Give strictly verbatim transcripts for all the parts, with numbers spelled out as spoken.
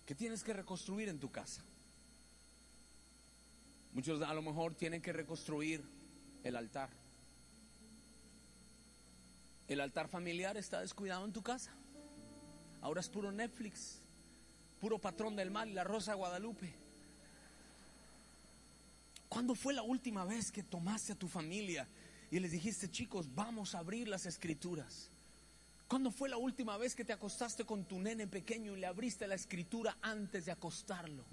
¿Qué tienes que reconstruir en tu casa? Muchos a lo mejor tienen que reconstruir el altar. El altar familiar está descuidado en tu casa. Ahora es puro Netflix, puro Patrón del Mal y La Rosa de Guadalupe. ¿Cuándo fue la última vez que tomaste a tu familia y les dijiste, chicos, vamos a abrir las escrituras? ¿Cuándo fue la última vez que te acostaste con tu nene pequeño y le abriste la escritura antes de acostarlo?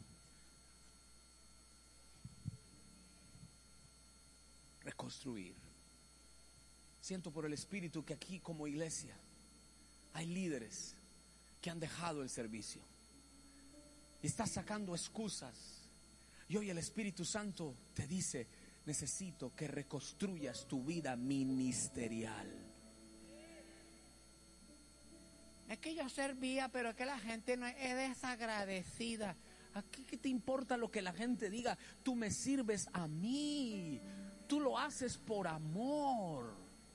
Reconstruir. Siento por el Espíritu que aquí como iglesia hay líderes que han dejado el servicio y estás sacando excusas. Y hoy el Espíritu Santo te dice, necesito que reconstruyas tu vida ministerial. Es que yo servía, pero es que la gente no es, es desagradecida. ¿A qué, qué te importa lo que la gente diga? Tú me sirves a mí. Tú lo haces por amor.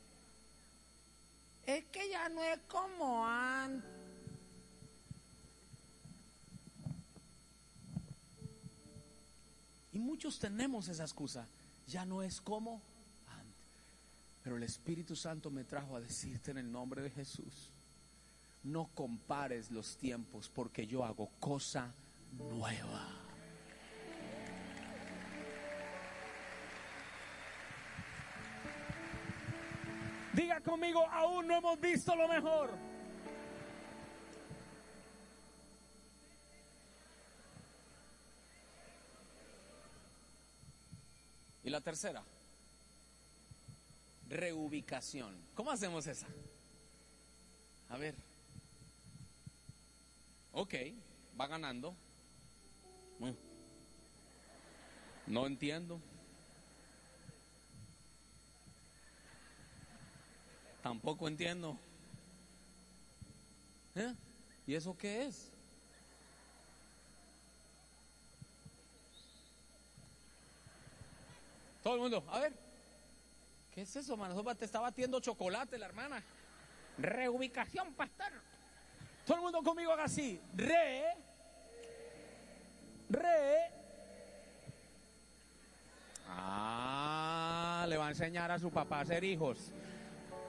Es que ya no es como antes. Y muchos tenemos esa excusa. Ya no es como antes. Pero el Espíritu Santo me trajo a decirte en el nombre de Jesús: no compares los tiempos, porque yo hago cosa nueva. Diga conmigo, aún no hemos visto lo mejor. Y la tercera, reubicación. ¿Cómo hacemos esa? A ver. Ok, va ganando. No entiendo. Tampoco entiendo. ¿Eh? ¿Y eso qué es? Todo el mundo, a ver. ¿Qué es eso, mano? Te está batiendo chocolate la hermana. Reubicación, pastor. Todo el mundo conmigo haga así. Re. Re. Ah, le va a enseñar a su papá a ser hijos.